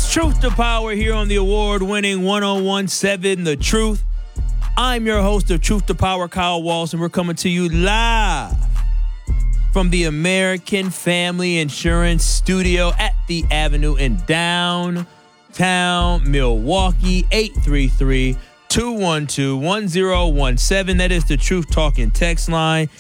It's Truth to Power here on the award-winning 1017 The Truth. I'm your host of Truth to Power, Kyle Walsh, and we're coming to you live from the American Family Insurance Studio at the Avenue in downtown Milwaukee. 833-212-1017. That is the Truth Talking text line.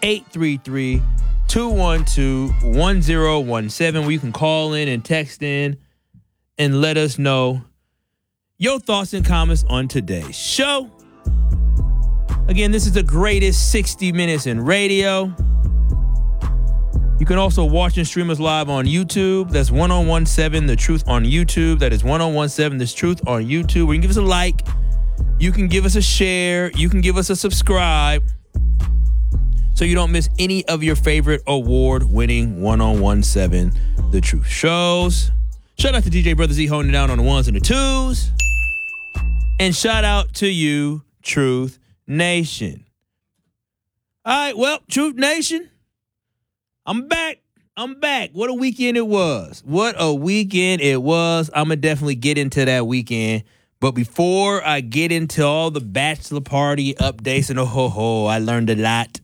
833-212-1017, where you can call in and text in and let us know your thoughts and comments on today's show. Again, this is the greatest 60 minutes in radio. You can also watch and stream us live on YouTube. That's 1017 The Truth on YouTube. That is 1017 The Truth on YouTube. Where you can give us a like. You can give us a share. You can give us a subscribe, so you don't miss any of your favorite award-winning 1017 The Truth shows. Shout out to DJ Brother Z holding it down on the ones and the twos. And shout out to you, Truth Nation. All right, well, Truth Nation, I'm back. What a weekend it was. I'm going to definitely get into that weekend. But before I get into all the bachelor party updates and I learned a lot.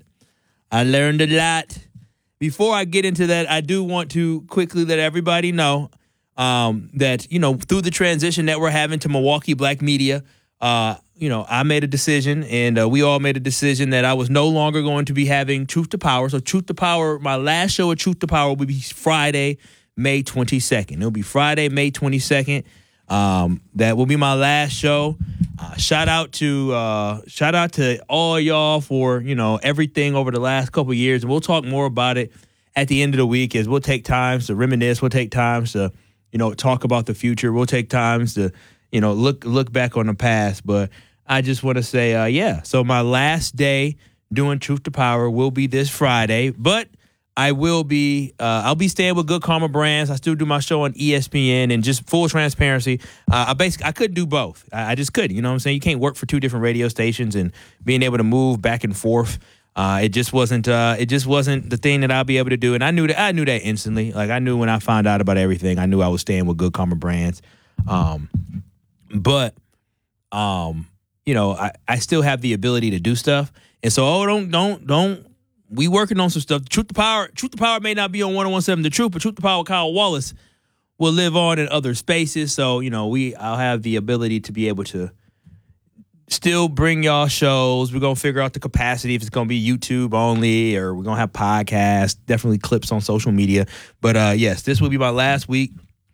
Before I get into that, I do want to quickly let everybody know that, through the transition that we're having to Milwaukee Black Media, I made a decision, and we all made a decision that I was no longer going to be having Truth to Power. So Truth to Power, my last show of Truth to Power will be Friday, May 22nd. It'll be Friday, May 22nd. That will be my last show. Shout out to all y'all for, everything over the last couple of years. And we'll talk more about it at the end of the week, as we'll take times to reminisce. We'll take times to, talk about the future. We'll take times to, look back on the past. But I just want to say, so my last day doing Truth to Power will be this Friday, but I will be, I'll be staying with Good Karma Brands. I still do my show on ESPN, and just full transparency, I could do both. I just could, you know what I'm saying? You can't work for two different radio stations and being able to move back and forth. It just wasn't the thing that I'll be able to do. And I knew that instantly. Like, I knew when I found out about everything, I knew I was staying with Good Karma Brands. But I still have the ability to do stuff. And so, don't. We working on some stuff. Truth to Power may not be on 1017 The Truth, but Truth to Power Kyle Wallace will live on in other spaces. So, I'll have the ability to be able to still bring y'all shows. We're going to figure out the capacity, if it's going to be YouTube only or we're going to have podcasts, definitely clips on social media. But yes, this will be my last week.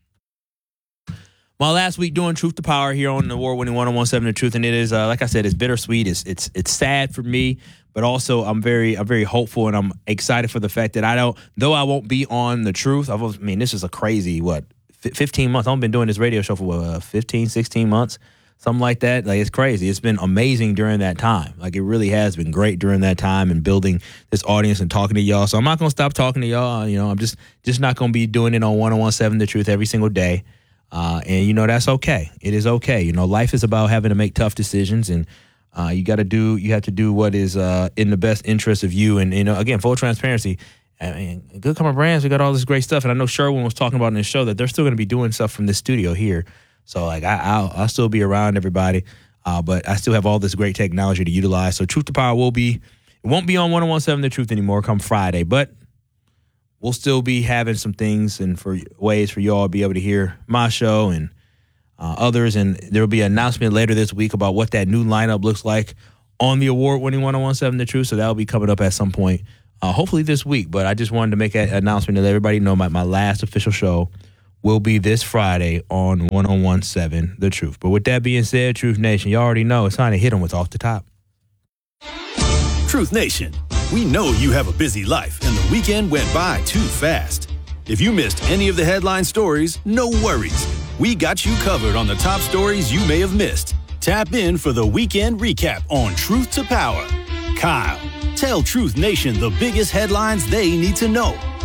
My last week doing Truth to Power here on the award-winning 1017 The Truth, and it is, like I said, it's bittersweet. It's sad for me, but also I'm very hopeful, and I'm excited for the fact that though I won't be on The Truth. This is a crazy 15 months. I've been doing this radio show for 15, 16 months, something like that. Like, it's crazy. It's been amazing during that time. Like, it really has been great during that time, and building this audience and talking to y'all. So I'm not gonna stop talking to y'all. I'm just not gonna be doing it on 1017 The Truth every single day. And that's okay. It is okay. Life is about having to make tough decisions, and you have to do what is in the best interest of you. And again, full transparency. Good Karma Brands, we got all this great stuff, and I know Sherwin was talking about in this show that they're still going to be doing stuff from this studio here. So I'll still be around everybody, but I still have all this great technology to utilize. So Truth to Power won't be on 1017 The Truth anymore come Friday, but we'll still be having some things and for ways for y'all to be able to hear my show and others. And there will be an announcement later this week about what that new lineup looks like on the award-winning 1017 The Truth. So that will be coming up at some point, hopefully this week. But I just wanted to make an announcement to let everybody know my last official show will be this Friday on 1017 The Truth. But with that being said, Truth Nation, you already know it's time to hit them with Off the Top. Truth Nation, we know you have a busy life and the weekend went by too fast. If you missed any of the headline stories, no worries. We got you covered on the top stories you may have missed. Tap in for the weekend recap on Truth to Power. Kyle, tell Truth Nation the biggest headlines they need to know.